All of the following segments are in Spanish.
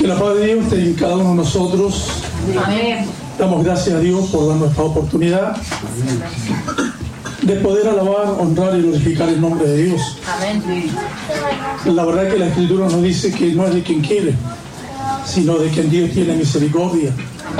Que la paz de Dios esté en cada uno de nosotros. Amén. Damos gracias a Dios por darnos esta oportunidad de poder alabar, honrar y glorificar el nombre de Dios. Amén. La verdad es que la Escritura nos dice que no es de quien quiere, sino de quien Dios tiene misericordia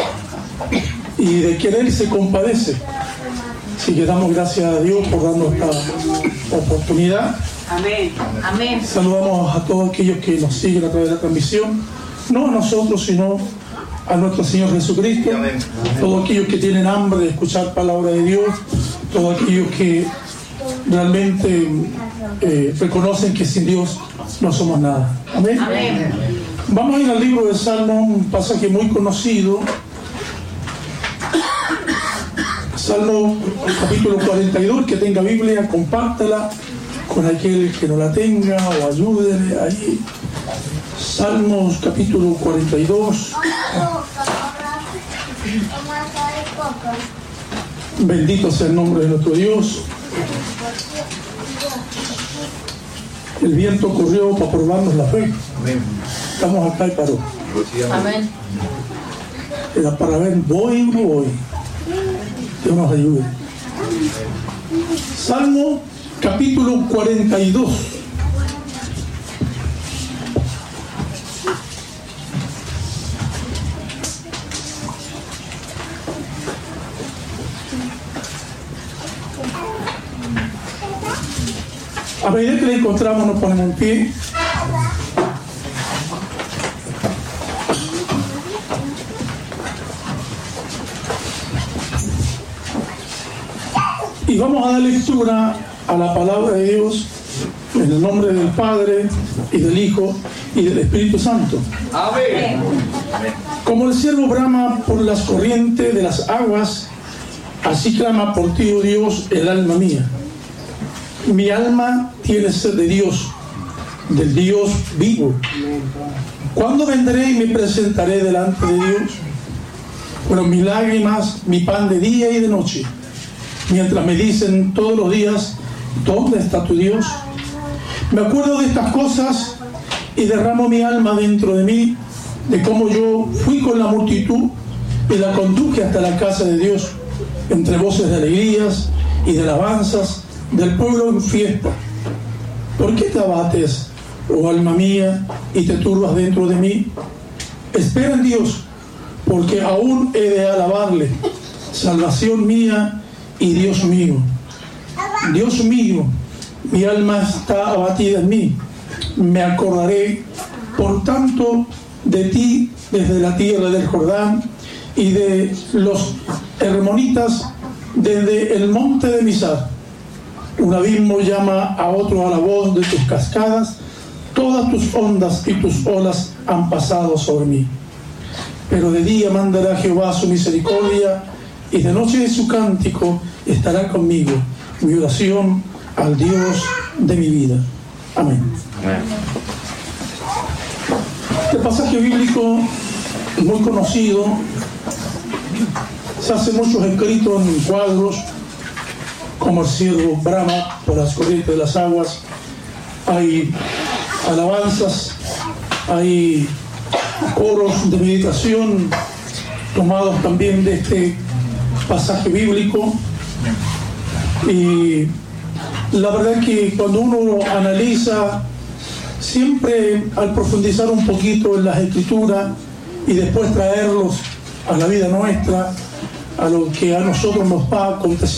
y de quien Él se compadece. Así que damos gracias a Dios por darnos esta oportunidad. Amén. Amén. Saludamos a todos aquellos que nos siguen a través de la transmisión, no a nosotros, sino a nuestro Señor Jesucristo. Todos aquellos que tienen hambre de escuchar palabra de Dios, todos aquellos que realmente reconocen que sin Dios no somos nada. Amén. Amén. Vamos a ir al libro de Salmo, un pasaje muy conocido. Salmo capítulo 42, que tenga Biblia, compártela con aquel que no la tenga o ayúdenle ahí. Salmos capítulo 42. Bendito sea el nombre de nuestro Dios. El viento corrió para probarnos la fe. Estamos acá y paró. Amén. Era para ver, voy o no voy. Dios nos ayude. Salmo capítulo 42. A medida que la encontramos nos ponemos en pie. Y vamos a dar lectura a la palabra de Dios en el nombre del Padre y del Hijo y del Espíritu Santo. Amén. Como el ciervo brama por las corrientes de las aguas, así clama por ti, oh Dios, el alma mía. Mi alma tiene sed de Dios, del Dios vivo. ¿Cuándo vendré y me presentaré delante de Dios? Fueron mis lágrimas, mi pan de día y de noche, mientras me dicen todos los días, ¿dónde está tu Dios? Me acuerdo de estas cosas y derramo mi alma dentro de mí, de cómo yo fui con la multitud y la conduje hasta la casa de Dios, entre voces de alegrías y de alabanzas del pueblo en fiesta. ¿Por qué te abates, oh alma mía, y te turbas dentro de mí? Espera en Dios, porque aún he de alabarle, salvación mía y Dios mío. Dios mío, mi alma está abatida en mí. Me acordaré, por tanto, de ti desde la tierra del Jordán y de los hermonitas desde el monte de Misar. Un abismo llama a otro a la voz de tus cascadas. Todas tus ondas y tus olas han pasado sobre mí. Pero de día mandará Jehová su misericordia, y de noche su cántico estará conmigo, mi oración al Dios de mi vida. Amén. Amén. Este pasaje bíblico es muy conocido. Se hacen muchos escritos en cuadros, como el ciervo brama por las corrientes de las aguas. Hay alabanzas, hay coros de meditación tomados también de este pasaje bíblico. Y la verdad es que cuando uno analiza, siempre al profundizar un poquito en las escrituras y después traerlos a la vida nuestra, a lo que a nosotros nos va aconteciendo,